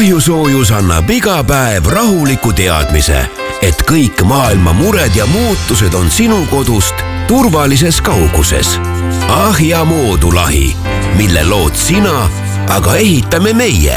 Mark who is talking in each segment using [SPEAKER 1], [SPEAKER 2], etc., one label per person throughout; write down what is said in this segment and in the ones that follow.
[SPEAKER 1] Ahjusoojus annab iga päev rahuliku teadmise, et kõik maailma mured ja muutused on sinu kodust turvalises kauguses. Ahja moodulahi, mille lood sina, aga ehitame meie.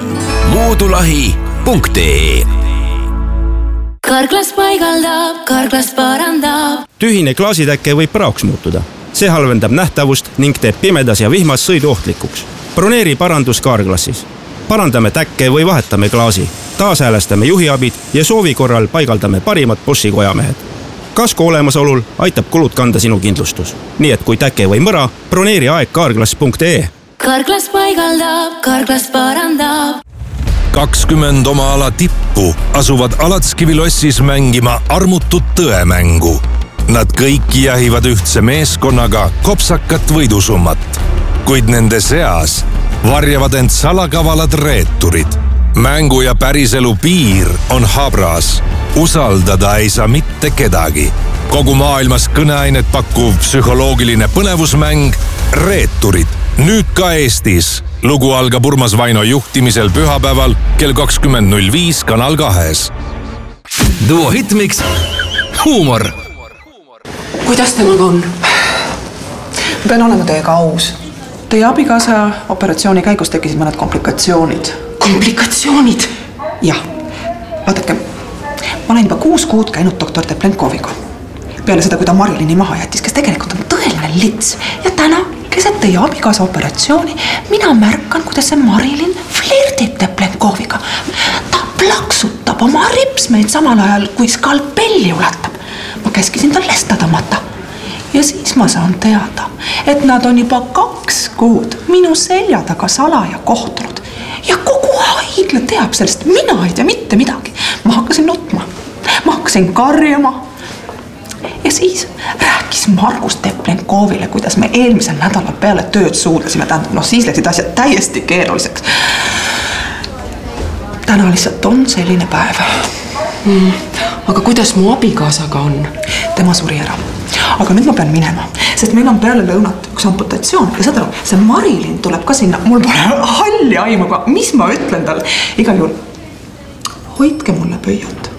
[SPEAKER 1] Moodulahi.ee.
[SPEAKER 2] Karklas paigaldab, Karklas parandab.
[SPEAKER 3] Tühine klaasitäkke võib praoks muutuda. See halvendab nähtavust ning teeb pimedas ja vihmas sõidu ohtlikuks. Broneeri parandus Karklassis. Parandame täkke või vahetame klaasi. Taashäälestame juhiabid ja soovi korral paigaldame parimad Boschi kojamehed. Kasko olemasolul aitab kulud kanda sinu kindlustus. Nii et kui täke või mõra, broneeri aeg karklas.ee.
[SPEAKER 2] Karklas paigaldab, Karklas parandab.
[SPEAKER 4] 20 oma ala tippu asuvad Alatskivilossis mängima armutut tõemängu. Nad kõik jahivad ühtse meeskonnaga kopsakat võidusummat, kuid nende seas varjavad end salakavalad reeturid. Mängu ja päriselu piir on habras. Usaldada ei saa mitte kedagi. Kogu maailmas kõneainet pakkuv psühholoogiline põnevusmäng Reeturid. Nüüd ka Eestis. Lugu algab Urmas Vaino juhtimisel pühapäeval kell 20.05 Kanal 2.
[SPEAKER 5] Duo hitmiks huumor.
[SPEAKER 6] Kuidas temaga on? Pean olema teiega aus. Teie abikaasa operatsiooni käigus tekkisid mõned komplikatsioonid. Komplikatsioonid? Jah. Vaadake, ma olen juba 6 kuud käinud doktor Teplenkoviga. Peale seda, kui ta Marilini maha jättis, kes tegelikult on tõeline lits. Ja täna, keset teie abikaasa operatsiooni, mina märkan, kuidas see Marilin flirdib Teplenkoviga. Ta plaksutab oma ripsmeid samal ajal, kui skalpelli ulatab. Ma käskisin tal lesta tõmmata. Ja siis ma saan teada, et nad on juba 2 kuud minu selja taga salaja kohtunud. Ja kogu haigla teab sellest, mina ei tea mitte midagi. Ma hakkasin nutma, ma hakkasin karjama. Ja siis rääkis Margus Teplenkovile, kuidas me eelmisel nädalal peale tööd suudlasime. Siis läksid asjad täiesti keeruliseks. Täna lihtsalt on selline päev.
[SPEAKER 7] Aga kuidas mu abikaasaga on?
[SPEAKER 6] Tema suri ära. Aga nüüd ma pean minema, sest meil on peale lõunat üks amputatsioon. Ja saad aru, see Marilin tuleb ka sinna. Mul pole halli aimu, mis ma ütlen tal. Igal juhul, hoidke mulle pöialt.